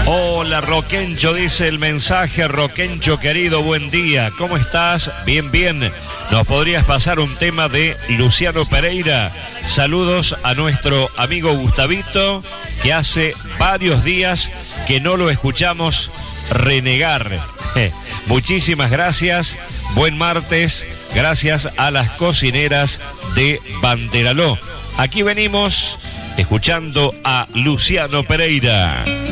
Hola Roquencho, dice el mensaje. Roquencho querido, buen día. ¿Cómo estás? Bien, bien. ¿Nos podrías pasar un tema de Luciano Pereira? Saludos a nuestro amigo Gustavito, que hace varios días que no lo escuchamos renegar. Muchísimas gracias. Buen martes. Gracias a las cocineras de Banderaló. Aquí venimos escuchando a Luciano Pereira.